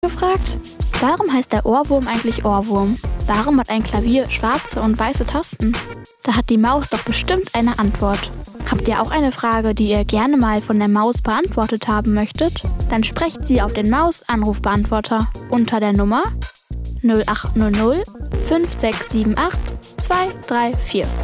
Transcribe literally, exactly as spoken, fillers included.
gefragt? Warum heißt der Ohrwurm eigentlich Ohrwurm? Warum hat ein Klavier schwarze und weiße Tasten? Da hat die Maus doch bestimmt eine Antwort. Habt ihr auch eine Frage, die ihr gerne mal von der Maus beantwortet haben möchtet? Dann sprecht sie auf den Maus-Anrufbeantworter unter der Nummer null acht null null fünf sechs sieben acht zwei drei vier.